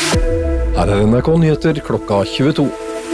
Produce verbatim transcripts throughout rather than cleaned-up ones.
Her er N R K Nyheter klokka tjueto.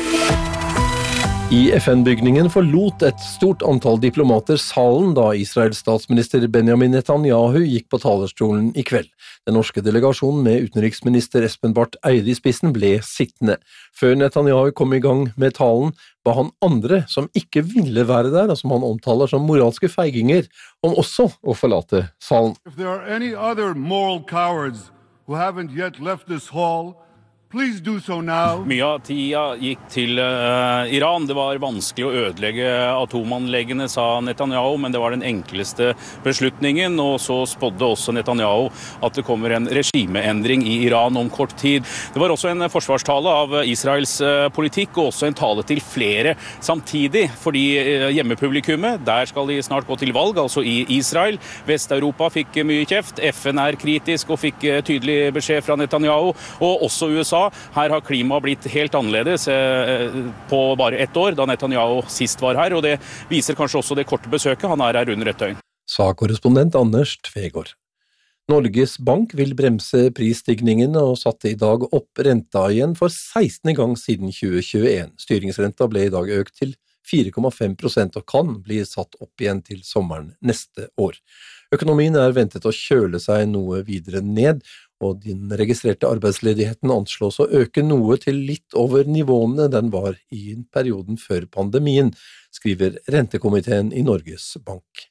I F N-bygningen forlot et stort antall diplomater salen da Israels statsminister Benjamin Netanyahu gikk på talerstolen i kveld. Den norske delegasjonen med utenriksminister Espen Barth Eide i spissen ble sittende. Før Netanyahu kom i gang med talen, ba han andre som ikke ville være der, og som han omtaler som moralske feiginger, om også å forlate salen. If there are any other moral cowards who haven't yet left this hall, please do so now. Mye av tida gikk til uh, Iran. Det var vanskelig å ødelegge atomanleggene, sa Netanyahu, men det var den enkleste beslutningen, og så spådde også Netanyahu at det kommer en regimeendring i Iran om kort tid. Det var også en forsvarstale av Israels uh, politikk, og også en tale til flere samtidig, fordi uh, hjemmepublikummet, der skal de snart gå til valg, altså i Israel. Vest-Europa fikk mye kjeft, F N er kritisk og fikk uh, tydelig beskjed fra Netanyahu, og også U S A. Her har klimaet blitt helt annerledes på bare ett år, da Netanyahu sist var her, og det viser kanskje også det korte besøket. Han er her under et døgn. Sa korrespondent Anders Tvegård. Norges Bank vil bremse prisstigningen og satte i dag opp renta igjen for sekstende gang siden tjue tjueen. Styringsrenta ble i dag økt til fire komma fem prosent og kan bli satt opp igjen til sommeren neste år. Økonomien er ventet å kjøle seg noe videre ned, og den registrerte arbeidsledigheten anslås å øke noe til litt over nivåene den var i perioden før pandemien, skriver rentekomiteen i Norges Bank.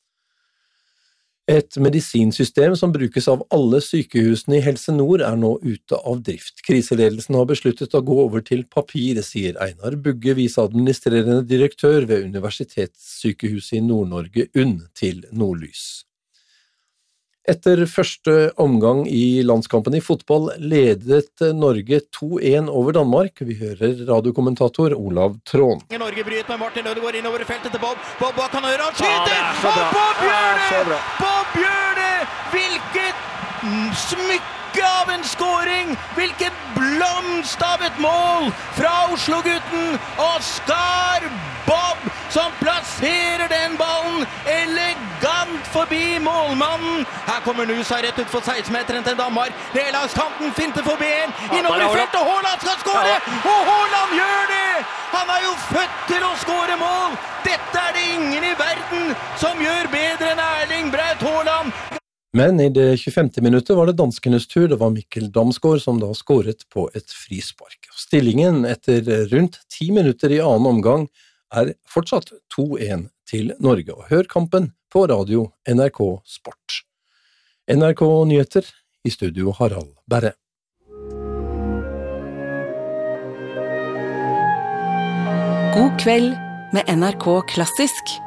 Et medisinsystem som brukes av alle sykehusene i Helse Nord er nå ute av drift. Kriseledelsen har besluttet å gå over til papir, sier Einar Bugge, viseadministrerende direktør ved Universitetssykehuset i Nord-Norge, U N, til Nordlys. Etter første omgang i landskampen i fotball ledet Norge to en over Danmark. Vi hører radiokommentator Olav Trån. Norge bryter med Martin Ødegaard innover feltet til Bob. Bob, hva kan han gjøre? Han skyter! Og Bob gjør det! Bob gjør det! Hvilket smykke av en scoring! Hvilket blomst av et mål fra Oslo-gutten! Oskar Bob som plasserer den ballen elegant forbi målmannen. Her kommer Nusa rett ut for seksten-meteren til Danmark. Relagskanten finter forbi en. Innover i feltet, Haaland skal skåre! Og Haaland gjør det! Han er jo født til å skåre mål! Dette er det ingen i verden som gjør bedre enn Erling Braut Haaland. Men i det tjuefemte minuttet var det danskenes tur. Det var Mikkel Damsgaard som da skåret på et frispark. Stillingen etter rundt ti minutter i annen omgang er fortsatt to en til Norge, og hør kampen på radio N R K Sport. N R K Nyheter, i studio Harald Berre. God kveld med N R K Klassisk.